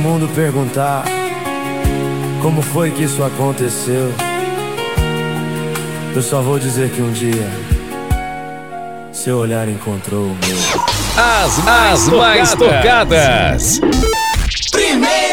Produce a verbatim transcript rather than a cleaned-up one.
O mundo perguntar como foi que isso aconteceu, eu só vou dizer que um dia seu olhar encontrou o meu. As mais, As mais tocadas. Primeiro